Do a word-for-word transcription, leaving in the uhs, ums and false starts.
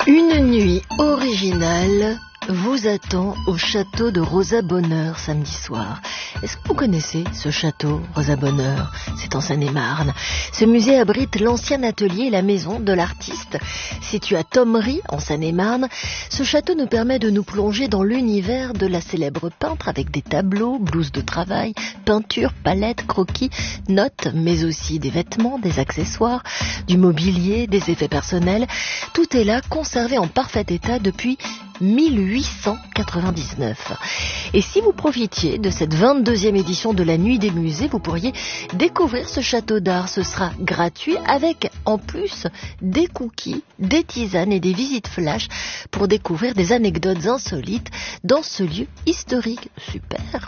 Une nuit originale vous attend au château de Rosa Bonheur samedi soir. Est-ce que vous connaissez ce château, Rosa Bonheur? C'est en Seine-et-Marne. Ce musée abrite l'ancien atelier et la maison de l'artiste. Situé à Thomery, en Seine-et-Marne, ce château nous permet de nous plonger dans l'univers de la célèbre peintre avec des tableaux, blouses de travail, peintures, palettes, croquis, notes, mais aussi des vêtements, des accessoires, du mobilier, des effets personnels. Tout est là, conservé en parfait état depuis mille huit cent quatre-vingt-dix-neuf. Et si vous profitiez de cette vingt-deuxième édition de la Nuit des Musées, vous pourriez découvrir ce château d'art. Ce sera gratuit avec, en plus, des cookies, des tisanes et des visites flash pour découvrir des anecdotes insolites dans ce lieu historique. Super!